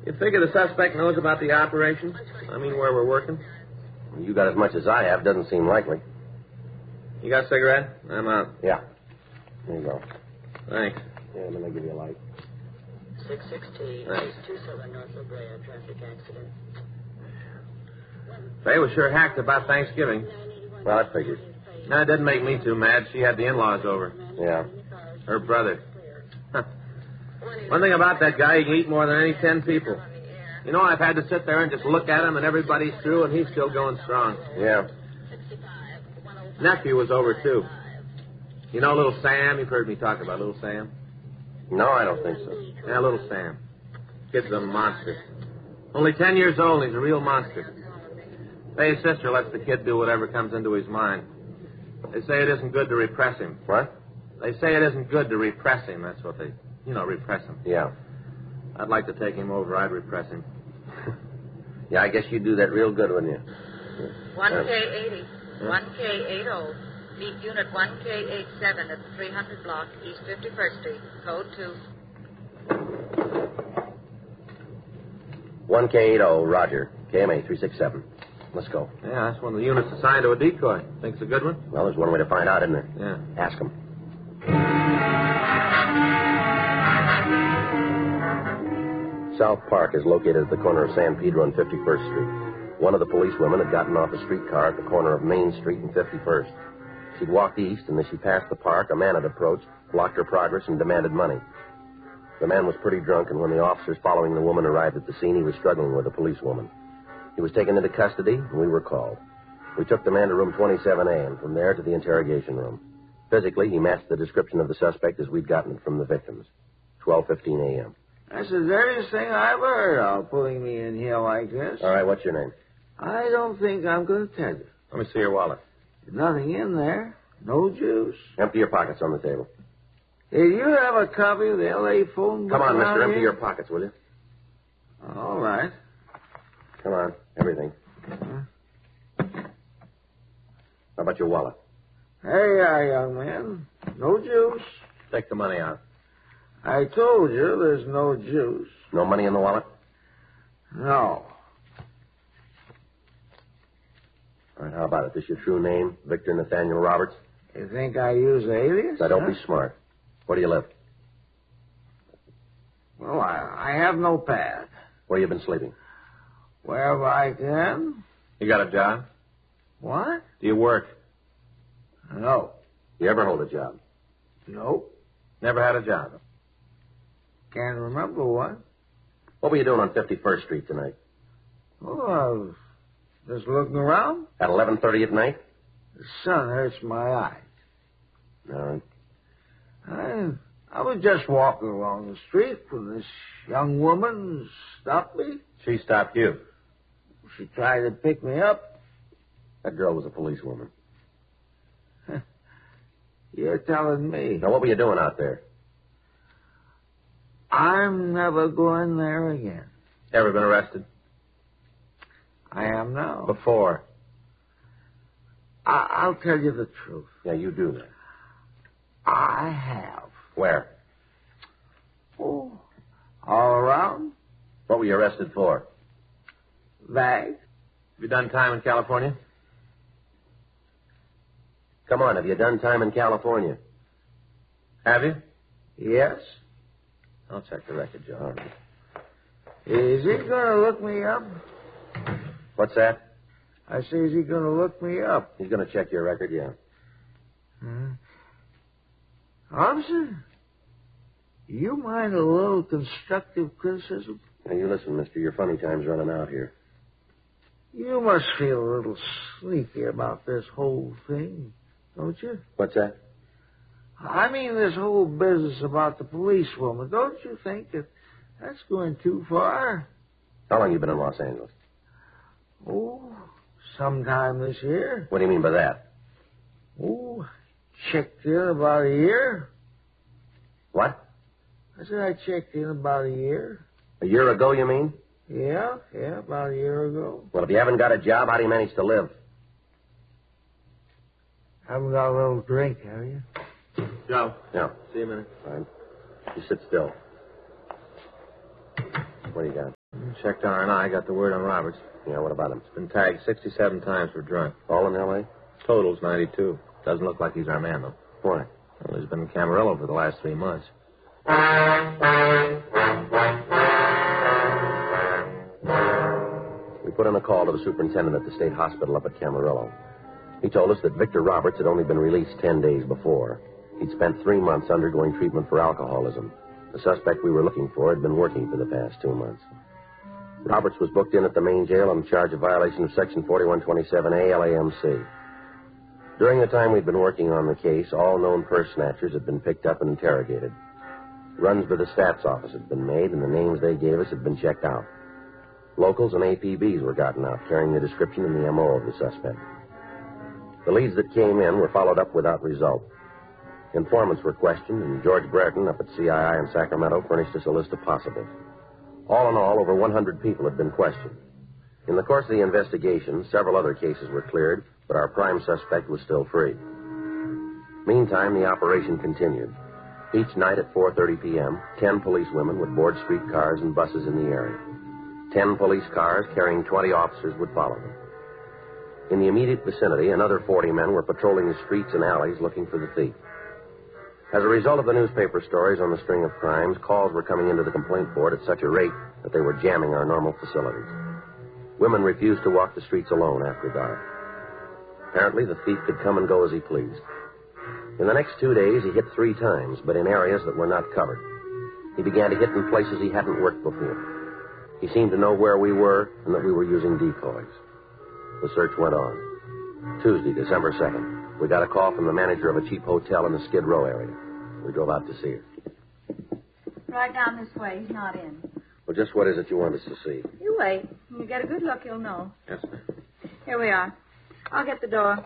You figure the suspect knows about the operation? I mean, where we're working? You got as much as I have. Doesn't seem likely. You got a cigarette? I'm out. Yeah. There you go. Thanks. Yeah, let me give you a light. 616, 27 North La Brea, traffic accident. Faye was sure hacked about Thanksgiving. Well, I figured. No, it didn't make me too mad. She had the in-laws over. Yeah. Her brother. One thing about that guy, he can eat more than any 10 people. You know, I've had to sit there and just look at him, and everybody's through, and he's still going strong. Yeah. Nephew was over, too. You know little Sam? You've heard me talk about little Sam? No, I don't think so. Yeah, little Sam. Kid's a monster. Only 10 years old, and he's a real monster. Faye's sister lets the kid do whatever comes into his mind. They say it isn't good to repress him. What? They say it isn't good to repress him. That's what they, repress him. Yeah. I'd like to take him over. I'd repress him. Yeah, I guess you'd do that real good, wouldn't you? 1K80, 1K80. Meet unit 1K87 at the 300 block, East 51st Street, code 2. 1K80, Roger. KMA 367. Let's go. Yeah, that's one of the units assigned to a decoy. Think it's a good one? Well, there's one way to find out, isn't there? Yeah. Ask him. South Park is located at the corner of San Pedro and 51st Street. One of the policewomen had gotten off a streetcar at the corner of Main Street and 51st. She'd walked east, and as she passed the park, a man had approached, blocked her progress, and demanded money. The man was pretty drunk, and when the officers following the woman arrived at the scene, he was struggling with a policewoman. He was taken into custody, and we were called. We took the man to room 27A, and from there to the interrogation room. Physically, he matched the description of the suspect as we'd gotten it from the victims. 12:15 a.m. That's the dirtiest thing I ever heard of, pulling me in here like this. All right, what's your name? I don't think I'm going to tell you. Let me see your wallet. There's nothing in there. No juice. Empty your pockets on the table. Did you have a copy of the L.A. phone book? Come on, mister, around empty here? your pockets, will you? All right. Come on, everything. How about your wallet? Hey, young man. No juice. Take the money out. I told you there's no juice. No money in the wallet? No. All right, how about it? This your true name, Victor Nathaniel Roberts? You think I use an alias? Now, don't be smart. Where do you live? Well, I have no pad. Where you been sleeping? Wherever I can. You got a job? What? Do you work? No. You ever hold a job? Nope. Never had a job? Can't remember one. What were you doing on 51st Street tonight? Oh, I was just looking around. At 11:30 at night? The sun hurts my eyes. All right. I was just walking along the street when this young woman stopped me. She stopped you. She tried to pick me up. That girl was a policewoman. You're telling me. Now, what were you doing out there? I'm never going there again. Ever been arrested? I am now. Before? I'll tell you the truth. Yeah, you do that. I have. Where? Oh, all around. What were you arrested for? Bag. Have you done time in California? Come on, have you done time in California? Have you? Yes. I'll check the record, Joe. All right. Is he going to look me up? What's that? I say, is he going to look me up? He's going to check your record, yeah. Officer, you mind a little constructive criticism? Now, you listen, mister, your funny time's running out here. You must feel a little sleepy about this whole thing, don't you? What's that? I mean, this whole business about the policewoman. Don't you think that that's going too far? How long you been in Los Angeles? Oh, sometime this year. What do you mean by that? Oh, checked in about a year. What? I said I checked in about a year. A year ago, you mean? Yeah, about a year ago. Well, if you haven't got a job, how do you manage to live? Haven't got a little drink, have you? Joe. Yeah. See you a minute. Fine. You sit still. What do you got? Checked R&I, got the word on Roberts. Yeah, what about him? He's been tagged 67 times for drunk. All in L.A.? Total's 92. Doesn't look like he's our man, though. Why? Well, he's been in Camarillo for the last 3 months. We put in a call to the superintendent at the state hospital up at Camarillo. He told us that Victor Roberts had only been released 10 days before. He'd spent 3 months undergoing treatment for alcoholism. The suspect we were looking for had been working for the past 2 months. Roberts was booked in at the main jail on charge of violation of Section 4127A LAMC. During the time we'd been working on the case, all known purse snatchers had been picked up and interrogated. Runs by the stats office had been made, and the names they gave us had been checked out. Locals and APBs were gotten out, carrying the description and the M.O. of the suspect. The leads that came in were followed up without result. Informants were questioned, and George Brereton up at CII in Sacramento furnished us a list of possibles. All in all, over 100 people had been questioned. In the course of the investigation, several other cases were cleared, but our prime suspect was still free. Meantime, the operation continued. Each night at 4:30 p.m., 10 policewomen would board streetcars and buses in the area. 10 police cars carrying 20 officers would follow them. In the immediate vicinity, another 40 men were patrolling the streets and alleys looking for the thief. As a result of the newspaper stories on the string of crimes, calls were coming into the complaint board at such a rate that they were jamming our normal facilities. Women refused to walk the streets alone after dark. Apparently, the thief could come and go as he pleased. In the next 2 days, he hit 3 times, but in areas that were not covered. He began to hit in places he hadn't worked before. He seemed to know where we were and that we were using decoys. The search went on. Tuesday, December 2nd, we got a call from the manager of a cheap hotel in the Skid Row area. We drove out to see her. Right down this way. He's not in. Well, just what is it you want us to see? You wait. When you get a good look, you'll know. Yes, ma'am. Here we are. I'll get the door.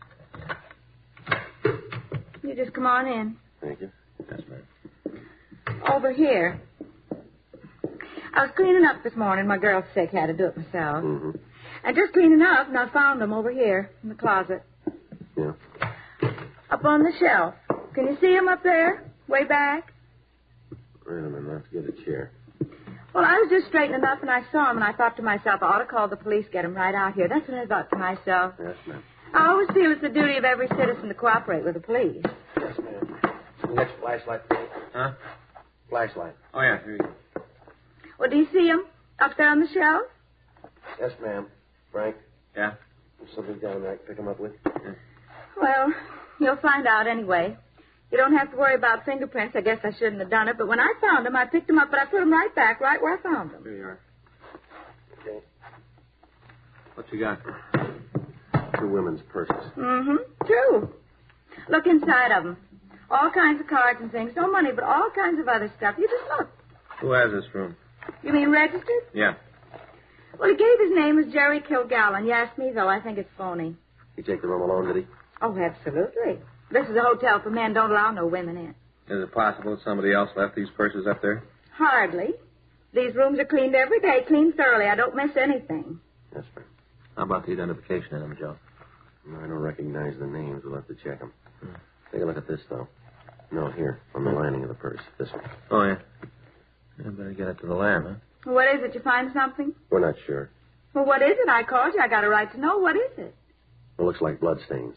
You just come on in. Thank you. Yes, ma'am. Over here. I was cleaning up this morning. My girl's sick. Had to do it myself. Mm-hmm. And just cleaning up, and I found them over here in the closet. Yeah. Up on the shelf. Can you see them up there? Way back? Wait a minute. Let's get a chair. Well, I was just straightening up, and I saw them, and I thought to myself, I ought to call the police, get them right out here. That's what I thought to myself. Yes, ma'am. I always feel it's the duty of every citizen to cooperate with the police. Yes, ma'am. Next flashlight, please. Huh? Flashlight. Oh, yeah, here you go. Well, do you see them up there on the shelf? Yes, ma'am. Frank, Yeah? there's something down there I can pick him up with? Well, you'll find out anyway. You don't have to worry about fingerprints. I guess I shouldn't have done it. But when I found them, I picked them up, but I put them right back, right where I found them. Here you are. Okay. What you got? 2 women's purses. Mm-hmm. True. Look inside of them. All kinds of cards and things. No money, but all kinds of other stuff. You just look. Who has this room? You mean registered? Yeah. Well, he gave his name as Jerry Kilgallen. You asked me, though. I think it's phony. He take the room alone, did he? Oh, absolutely. This is a hotel for men. Don't allow no women in. Is it possible that somebody else left these purses up there? Hardly. These rooms are cleaned every day, cleaned thoroughly. I don't miss anything. Yes, ma'am. How about the identification of them, Joe? I don't recognize the names. We'll have to check them. Take a look at this, though. No, here, on the lining of the purse. This one. Oh, yeah. You better get it to the lab, huh? What is it? You find something? We're not sure. Well, what is it? I called you. I got a right to know. What is it? It looks like bloodstains.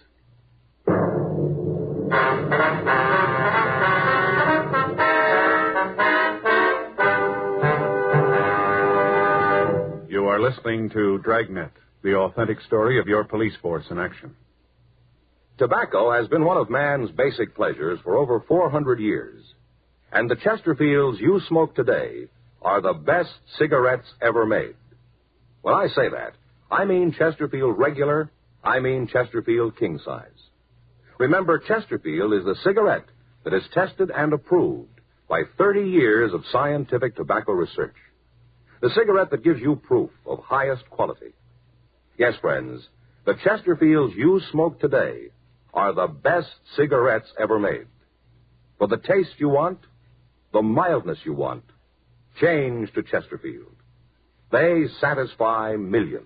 You are listening to Dragnet, the authentic story of your police force in action. Tobacco has been one of man's basic pleasures for over 400 years. And the Chesterfields you smoke today are the best cigarettes ever made. When I say that, I mean Chesterfield Regular, I mean Chesterfield King Size. Remember, Chesterfield is the cigarette that is tested and approved by 30 years of scientific tobacco research. The cigarette that gives you proof of highest quality. Yes, friends, the Chesterfields you smoke today are the best cigarettes ever made. For the taste you want, the mildness you want, change to Chesterfield. They satisfy millions.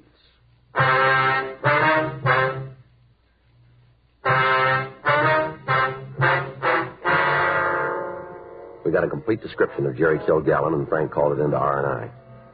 We got a complete description of Jerry Kilgallen, and Frank called it into R&I.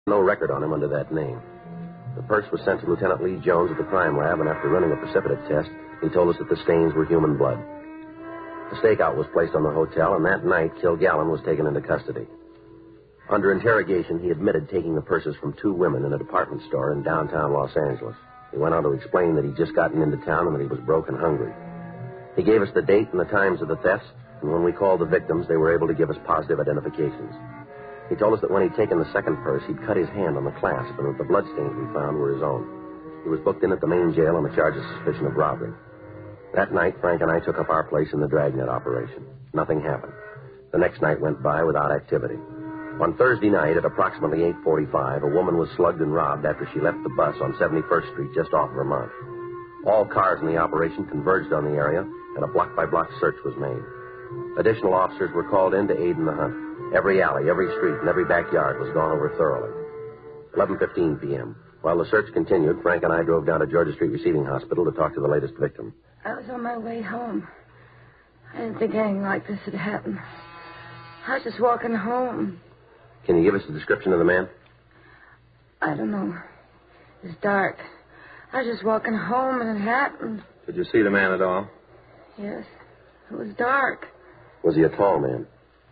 No record on him under that name. The purse was sent to Lieutenant Lee Jones at the crime lab, and after running a precipitate test, he told us that the stains were human blood. The stakeout was placed on the hotel, and that night, Kilgallen was taken into custody. Under interrogation, he admitted taking the purses from two women in a department store in downtown Los Angeles. He went on to explain that he'd just gotten into town and that he was broke and hungry. He gave us the date and the times of the thefts, and when we called the victims, they were able to give us positive identifications. He told us that when he'd taken the second purse, he'd cut his hand on the clasp and that the bloodstains we found were his own. He was booked in at the main jail on the charge of suspicion of robbery. That night, Frank and I took up our place in the Dragnet operation. Nothing happened. The next night went by without activity. On Thursday night at approximately 8:45, a woman was slugged and robbed after she left the bus on 71st Street just off Vermont. All cars in the operation converged on the area, and a block-by-block search was made. Additional officers were called in to aid in the hunt. Every alley, every street, and every backyard was gone over thoroughly. 11:15 p.m. While the search continued, Frank and I drove down to Georgia Street Receiving Hospital to talk to the latest victim. I was on my way home. I didn't think anything like this would happen. I was just walking home. Can you give us a description of the man? I don't know. It was dark. I was just walking home and it happened. Did you see the man at all? Yes. It was dark. Was he a tall man?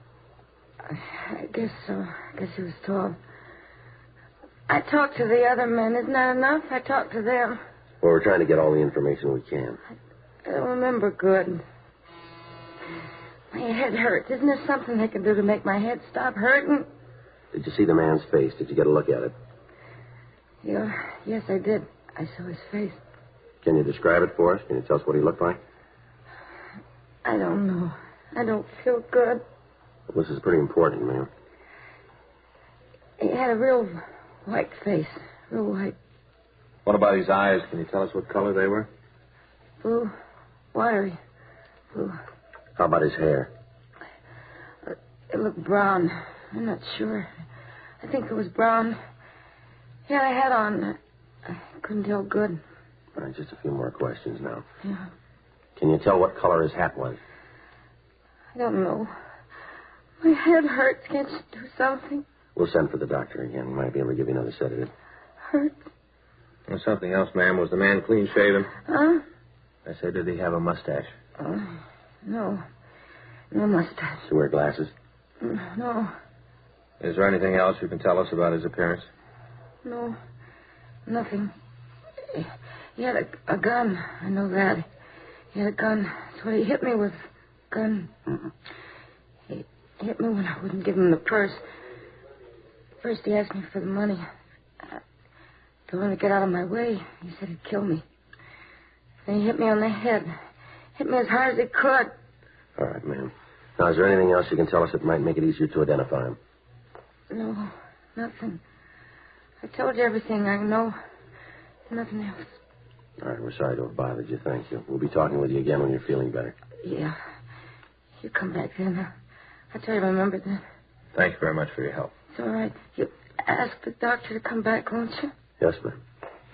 I guess so. I guess he was tall. I talked to the other men. Isn't that enough? I talked to them. Well, we're trying to get all the information we can. I don't remember good. My head hurts. Isn't there something they can do to make my head stop hurting? Did you see the man's face? Did you get a look at it? Yeah, yes, I did. I saw his face. Can you describe it for us? Can you tell us what he looked like? I don't know. I don't feel good. Well, this is pretty important, ma'am. He had a real white face. Real white. What about his eyes? Can you tell us what color they were? Blue. Watery. Blue. How about his hair? It looked brown. I'm not sure. I think it was brown. He had a hat on. I couldn't tell good. All right, just a few more questions now. Yeah. Can you tell what color his hat was? I don't know. My head hurts. Can't you do something? We'll send for the doctor again. He might be able to give you another sedative. Hurts. There's something else, ma'am. Was the man clean-shaven? Huh? I said, did he have a mustache? No. No mustache. Does he wear glasses? No. Is there anything else you can tell us about his appearance? No. Nothing. He had a gun. I know that. He had a gun. That's what he hit me with. Gun. Mm-hmm. He hit me when I wouldn't give him the purse. First he asked me for the money. I told him to get out of my way. He said he'd kill me. Then he hit me on the head. Hit me as hard as he could. All right, ma'am. Now, is there anything else you can tell us that might make it easier to identify him? No, nothing. I told you everything I know. Nothing else. All right, we're sorry to have bothered you. Thank you. We'll be talking with you again when you're feeling better. Yeah. You come back then. I'll try to remember that. Thank you very much for your help. It's all right. You ask the doctor to come back, won't you? Yes, ma'am.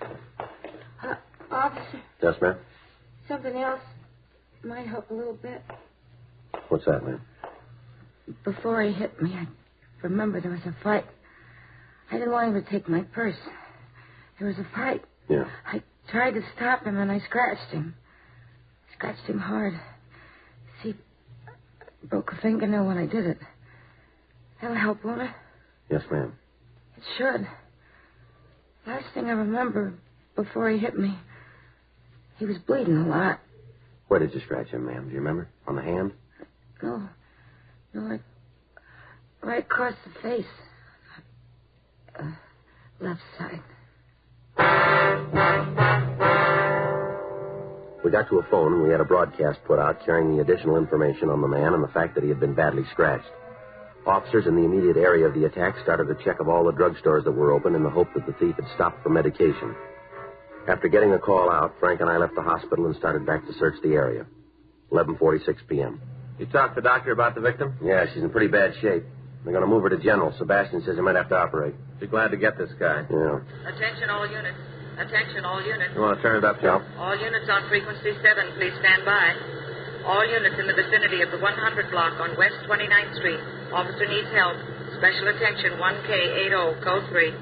Officer, Yes, ma'am? something else might help a little bit. What's that, ma'am? Before he hit me, I remember there was a fight. I didn't want him to take my purse. There was a fight. Yeah. I tried to stop him, and I scratched him. Scratched him hard. See, I broke a fingernail when I did it. That'll help, won't it? Yes, ma'am. It should. Last thing I remember before he hit me, he was bleeding a lot. Where did you scratch him, ma'am? Do you remember? On the hand? No, right across the face. Left side. We got to a phone and we had a broadcast put out carrying the additional information on the man and the fact that he had been badly scratched. Officers in the immediate area of the attack started a check of all the drugstores that were open in the hope that the thief had stopped for medication. After getting the call out, Frank and I left the hospital and started back to search the area. 11:46 p.m. You talked to the doctor about the victim? Yeah, she's in pretty bad shape. They're going to move her to General. Sebastian says he might have to operate. Be glad to get this guy. Yeah. Attention all units. Attention all units. You want to turn it up, Joe? All units on frequency 7, please stand by. All units in the vicinity of the 100 block on West 29th Street. Officer needs help. Special attention 1K80, code 3.